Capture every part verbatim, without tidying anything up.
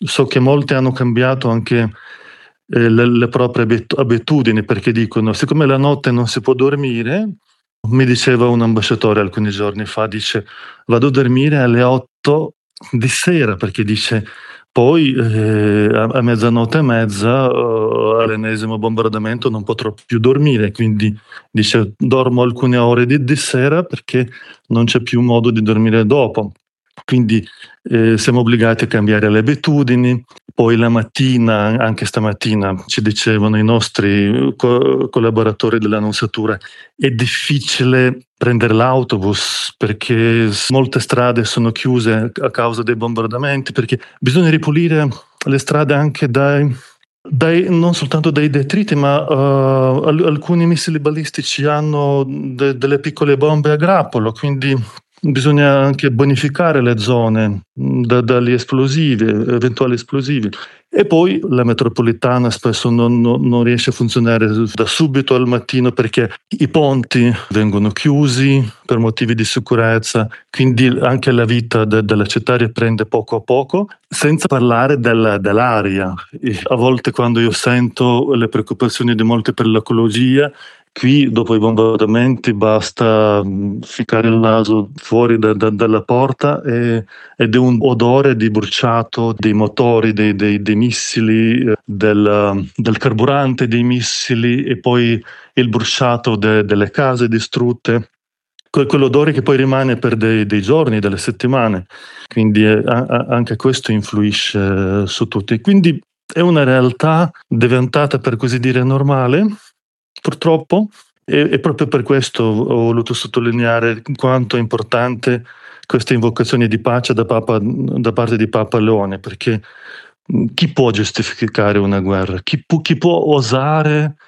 so che molti hanno cambiato anche eh, le, le proprie abit- abitudini, perché dicono, siccome la notte non si può dormire, mi diceva un ambasciatore alcuni giorni fa, dice, vado a dormire alle otto di sera, perché dice, poi eh, a, a mezzanotte e mezza, eh, all'ennesimo bombardamento, non potrò più dormire, quindi dice, dormo alcune ore di, di sera perché non c'è più modo di dormire dopo. Quindi eh, siamo obbligati a cambiare le abitudini. Poi la mattina, anche stamattina, ci dicevano i nostri co- collaboratori dell'annunziatura, è difficile prendere l'autobus perché molte strade sono chiuse a causa dei bombardamenti, perché bisogna ripulire le strade anche dai, dai non soltanto dai detriti, ma uh, al- alcuni missili balistici hanno de- delle piccole bombe a grappolo, quindi bisogna anche bonificare le zone mh, da- dagli esplosivi, eventuali esplosivi. E poi la metropolitana spesso non, non- non riesce a funzionare da subito al mattino perché i ponti vengono chiusi per motivi di sicurezza, quindi anche la vita de- della città riprende poco a poco, senza parlare della- dell'aria. E a volte quando io sento le preoccupazioni di molti per l'ecologia, qui dopo i bombardamenti basta mh, ficcare il naso fuori da- da- dalla porta e ed è un odore di bruciato dei motori, dei, dei- dei missili, eh, del, del carburante dei missili e poi il bruciato de- delle case distrutte. Que- Quell'odore che poi rimane per dei, dei giorni, delle settimane. Quindi eh, a- a- anche questo influisce eh, su tutti. Quindi è una realtà diventata, per così dire, normale, purtroppo, e, e proprio per questo ho voluto sottolineare quanto è importante questa invocazione di pace da, Papa, da parte di Papa Leone, perché mh, chi può giustificare una guerra? Chi, pu- chi può osare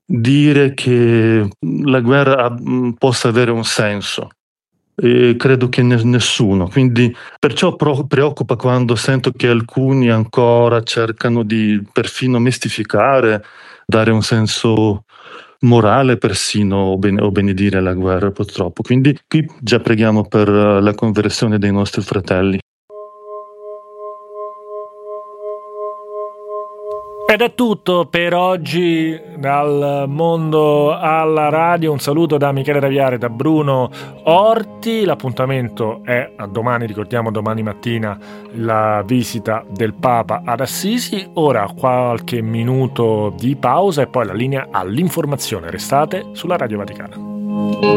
dire che la guerra ha- mh, possa avere un senso? E credo che ne- nessuno. Quindi perciò pro- preoccupa quando sento che alcuni ancora cercano di perfino mistificare, dare un senso morale persino o, ben- o benedire la guerra, purtroppo. Quindi qui già preghiamo per eh, la conversione dei nostri fratelli. Ed è tutto per oggi dal mondo alla radio. Un saluto da Michele Raviare e da Bruno Orti. L'appuntamento è a domani, ricordiamo domani mattina la visita del Papa ad Assisi. Ora qualche minuto di pausa e poi la linea all'informazione. Restate sulla Radio Vaticana.